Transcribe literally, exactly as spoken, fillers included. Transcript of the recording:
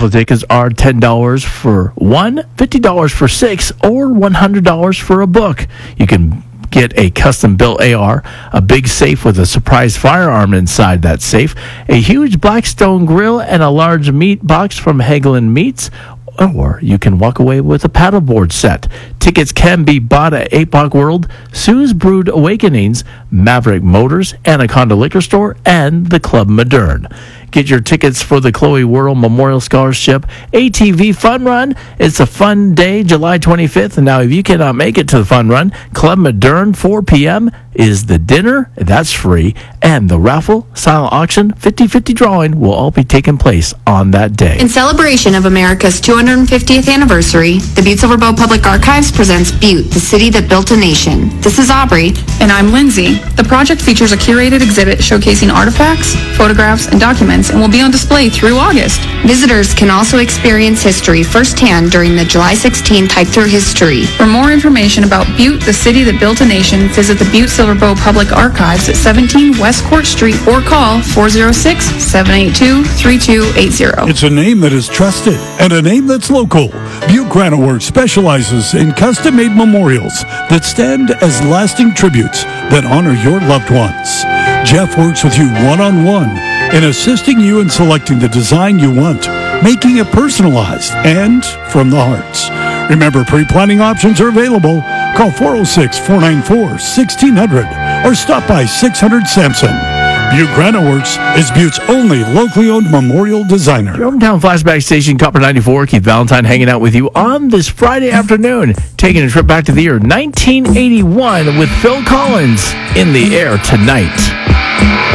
Raffle tickets are ten dollars for one, fifty dollars for six, or one hundred dollars for a book. You can get a custom-built A R, a big safe with a surprise firearm inside that safe, a huge Blackstone grill, and a large meat box from Hagelin Meats. Or you can walk away with a paddleboard set. Tickets can be bought at eight Bach World, Sue's Brood Awakenings, Maverick Motors, Anaconda Liquor Store, and the Club Moderne. Get your tickets for the Chloe Worrell Memorial Scholarship A T V Fun Run. It's a fun day, July twenty-fifth. And now, if you cannot make it to the fun run, Club Moderne, four p.m. is the dinner. That's free. And the raffle, silent auction, fifty-fifty drawing will all be taking place on that day. In celebration of America's two hundred fiftieth anniversary, the Butte Silver Bow Public Archives presents Butte, the City That Built a Nation. This is Aubrey. And I'm Lindsay. The project features a curated exhibit showcasing artifacts, photographs, and documents, and will be on display through August. Visitors can also experience history firsthand during the July sixteenth Hike Through History. For more information about Butte, the City That Built a Nation, visit the Butte Silver Bow Public Archives at seventeen West Court Street or call four oh six, seven eight two, three two eight oh. It's a name that is trusted and a name that's local. Butte Granite Works specializes in custom-made memorials that stand as lasting tributes that honor your loved ones. Jeff works with you one-on-one in assisting you in selecting the design you want, making it personalized and from the heart. Remember, pre-planning options are available. Call four oh six, four nine four, one six zero zero or stop by six hundred Sampson. Butte Granite Works is Butte's only locally owned memorial designer. Your hometown flashback station, Copper ninety-four. Keith Valentine hanging out with you on this Friday afternoon, taking a trip back to the year nineteen eighty-one with Phil Collins in the air tonight.